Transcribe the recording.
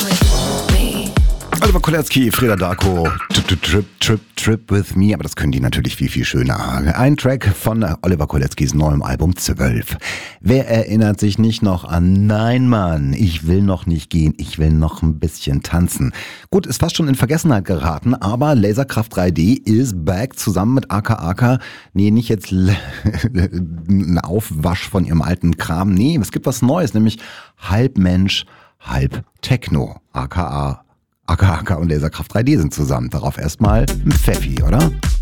Oliver Kolecki, Freda Darko, Trip with me, aber das können die natürlich viel, viel schöner. Ein Track von Oliver Koleckis neuem Album 12. Wer erinnert sich nicht noch an Nein Mann, ich will noch nicht gehen, ich will noch ein bisschen tanzen. Gut, ist fast schon in Vergessenheit geraten, aber Laserkraft 3D is back zusammen mit aka. Nee, nicht jetzt ein Aufwasch von ihrem alten Kram. Nee, es gibt was Neues, nämlich halb Mensch, halb Techno, aka und Laserkraft 3D sind zusammen. Darauf erstmal ein Pfeffi, oder?